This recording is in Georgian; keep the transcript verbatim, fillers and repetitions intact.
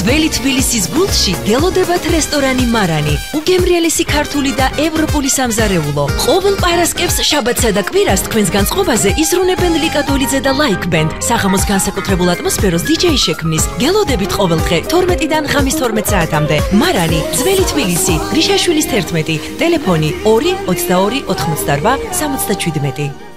ძველი თბილისის გულში გელოდებათ რესტორანი მარანი. უგემრიელესი ქართული და ევროპული სამზარეულო. ყოველ პარასკევს, შაბათსა და კვირას თქვენს განწყობაზე იზრუნებენ ლიკა დოლიძე და ლაიქ ბენდ. საღამოს განსაკუთრებულ ატმოსფეროს დიჯეი შექმნის. გელოდებით ყოველდღე თორმეტიდან ღამის თორმეტ საათამდე. მარანი, ძველი თბილისი, გრიშაშვილის თერთმეტი, ტელეფონი ორი ოცდაორი ოთხმოცდარვა სამოცდაჩვიდმეტი.